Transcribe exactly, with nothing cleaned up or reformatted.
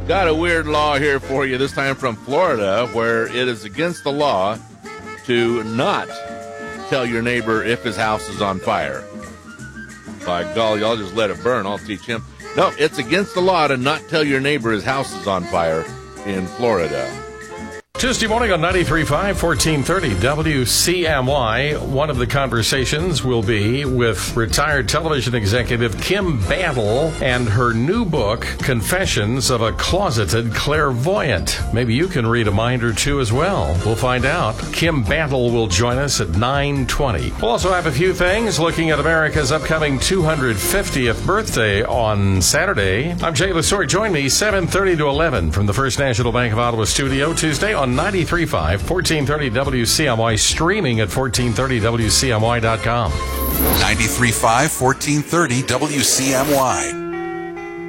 Got a weird law here for you, this time from Florida, where it is against the law to not tell your neighbor if his house is on fire. By golly, I'll just let it burn. I'll teach him. No, it's against the law to not tell your neighbor his house is on fire in Florida. Tuesday morning on ninety-three point five, fourteen thirty W C M Y. One of the conversations will be with retired television executive Kim Bantle and her new book, Confessions of a Closeted Clairvoyant. Maybe you can read a mind or two as well. We'll find out. Kim Bantle will join us at nine twenty. We'll also have a few things looking at America's upcoming two hundred fiftieth birthday on Saturday. I'm Jay Lesor. Join me seven thirty to eleven from the First National Bank of Ottawa studio Tuesday on ninety-three point five, fourteen thirty W C M Y, streaming at fourteen thirty W C M Y dot com. ninety-three point five, fourteen thirty W C M Y.